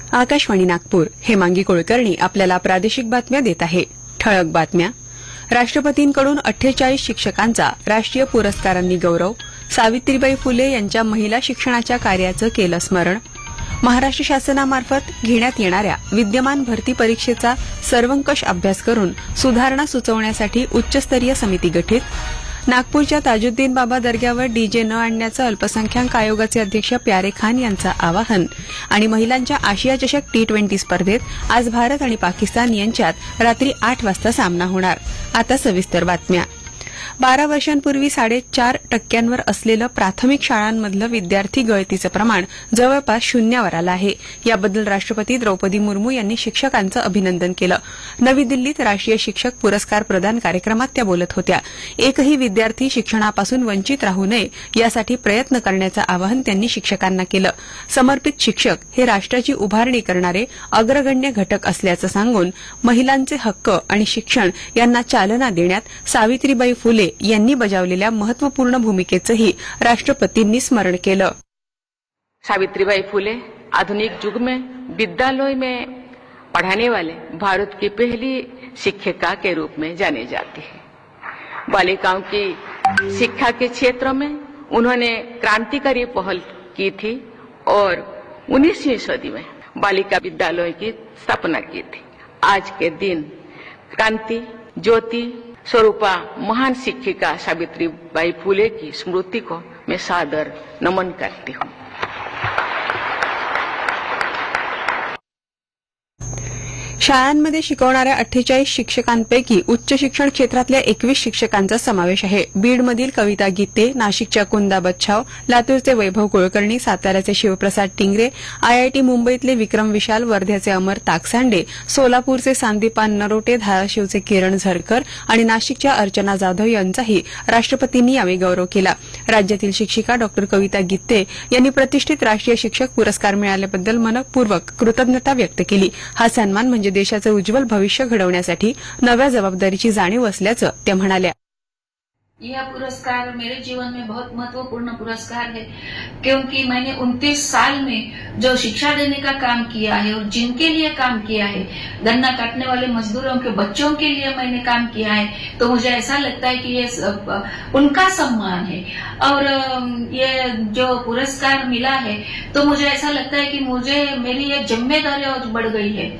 आकाशवाणी नागपूर. हेमांगी कुलकर्णी आपल्याला प्रादेशिक बातम्या देत आहे. ठळक बातम्या. राष्ट्रपतींकडून 48 शिक्षकांचा राष्ट्रीय पुरस्कारांनी गौरव. सावित्रीबाई फुले यांच्या महिला शिक्षणाच्या कार्याचं केलं स्मरण. महाराष्ट्र शासनामार्फत घेण्यात येणाऱ्या विद्यमान भरती परीक्षेचा सर्वंकष अभ्यास करून सुधारणा सुचवण्यासाठी उच्चस्तरीय समिती गठीत. नागपूरच्या ताजुद्दीन बाबा दर्ग्यावर डीजे न आणण्याचं अल्पसंख्याक आयोगाचे अध्यक्ष प्यारे खान यांचं आवाहन. आणि महिलांच्या आशिया चषक T20 स्पर्धेत आज भारत आणि पाकिस्तान यांच्यात रात्री 8 वाजता सामना होणार. आता सविस्तर बातम्या. 12 वर्षांपूर्वी 4.5% असलेलं प्राथमिक शाळांमधलं विद्यार्थी गळतीचं प्रमाण जवळपास शून्यावर आलं आहे. याबद्दल राष्ट्रपती द्रौपदी मुर्मू यांनी शिक्षकांचं अभिनंदन केलं. नवी दिल्लीत राष्ट्रीय शिक्षक पुरस्कार प्रदान कार्यक्रमात त्या बोलत होत्या. एकही विद्यार्थी शिक्षणापासून वंचित राहू नये यासाठी प्रयत्न करण्याचं आवाहन त्यांनी शिक्षकांना केलं. समर्पित शिक्षक हे राष्ट्राची उभारणी करणारे अग्रगण्य घटक असल्याचं सांगून महिलांचे हक्क आणि शिक्षण यांना चालना देण्यात सावित्रीबाई फुले यांनी बजावलेल्या महत्वपूर्ण भूमिकेचंही राष्ट्रपतींनी स्मरण केलं. सावित्रीबाई फुले आधुनिक युग में विद्यालय में पढ़ाने वाले भारत की पहली शिक्षिका के रूप में जाने जाती है. बालिकाओं की शिक्षा के क्षेत्र में उन्होंने क्रांतिकारी पहल की थी और 19वीं सदी में बालिका विद्यालय की स्थापना की थी. आज के दिन क्रांति ज्योति स्वरूपा महान शिक्षिका सावित्रीबाई फुले की स्मृति को मैं सादर नमन करती हूँ. शाळांमध्ये शिकवणाऱ्या 48 शिक्षकांपैकी उच्च शिक्षण क्षेत्रातल्या 21 शिक्षकांचा समावेश आहे. बीडमधील कविता गीते, नाशिकच्या कुंदा बच्छाव, लातूरचे वैभव कुलकर्णी, साताऱ्याचे शिवप्रसाद टिंगरे, IIT मुंबईतले विक्रम विशाल, वर्ध्याचे अमर ताकसांडे, सोलापूरचे सांदीपान नरोटे, धाराशिवचे किरण झरकर आणि नाशिकच्या अर्चना जाधव यांचाही राष्ट्रपतींनी यावेळी गौरव केला. राज्यातील शिक्षिका डॉ कविता गीते यांनी प्रतिष्ठित राष्ट्रीय शिक्षक पुरस्कार मिळाल्याबद्दल मनपूर्वक कृतज्ञता व्यक्त केली. हा सन्मान म्हणजे देशाचं उज्ज्वल भविष्य घडवण्यासाठी नव्या जबाबदारीची जाणीव असल्याचं त्या म्हणाल्या. यह पुरस्कार मेरे जीवन में बहुत महत्वपूर्ण पुरस्कार है, क्योंकि मैंने 29 साल में जो शिक्षा देने का काम किया है और जिनके लिए काम किया है, गन्ना काटने वाले मजदूरों के बच्चों के लिए मैंने काम किया है, तो मुझे ऐसा लगता है कि ये उनका सम्मान है. और ये जो पुरस्कार मिला है तो मुझे ऐसा लगता है कि मुझे मेरी ये जिम्मेदारी और बढ़ गई है.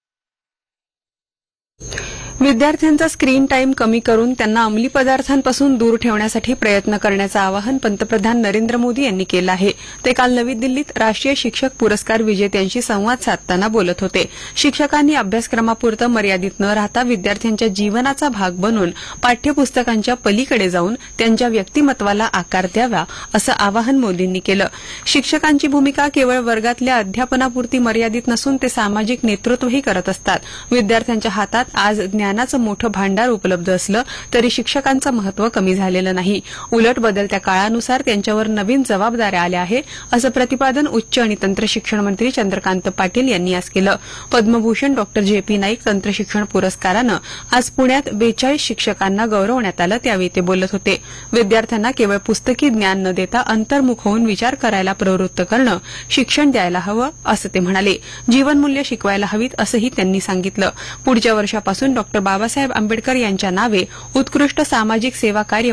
विद्यार्थ्यांचा स्क्रीन टाईम कमी करून त्यांना अंमली पदार्थांपासून दूर ठेवण्यासाठी प्रयत्न करण्याचं आवाहन पंतप्रधान नरेंद्र मोदी यांनी केलं आहे. ते काल नवी दिल्लीत राष्ट्रीय शिक्षक पुरस्कार विजेत्यांशी संवाद साधताना बोलत होते. शिक्षकांनी अभ्यासक्रमापुरतं मर्यादित न राहता विद्यार्थ्यांच्या जीवनाचा भाग बनून पाठ्यपुस्तकांच्या पलीकडे जाऊन त्यांच्या व्यक्तिमत्वाला आकार द्यावा असं आवाहन मोदींनी केलं. शिक्षकांची भूमिका केवळ वर्गातल्या अध्यापनापुरती मर्यादित नसून ते सामाजिक नेतृत्वही करत असतात. विद्यार्थ्यांच्या हातात आज ज्ञानाचं मोठं भांडार उपलब्ध असलं तरी शिक्षकांचं महत्त्व कमी झालेलं नाही. उलट बदलत्या काळानुसार त्यांच्यावर नवीन जबाबदाऱ्या आल्या आहे असं प्रतिपादन उच्च आणि तंत्रशिक्षण मंत्री चंद्रकांत पाटील यांनी आज केलं. पद्मभूषण डॉ JP नाईक तंत्रशिक्षण पुरस्कारानं आज पुण्यात 42 शिक्षकांना गौरवण्यात आलं. त्यावेळी ते बोलत होते. विद्यार्थ्यांना केवळ पुस्तकी ज्ञान न देता अंतर्मुख होऊन विचार करायला प्रवृत्त करणं, शिक्षण द्यायला हवं असं ते म्हणाले. जीवनमूल्य शिकवायला हवीत असंही त्यांनी सांगितलं. पुढच्या वर्षापासून डॉ बाबासाहेब आंबेडकर यांच्या नावे उत्कृष्ट सामाजिक सेवा कार्य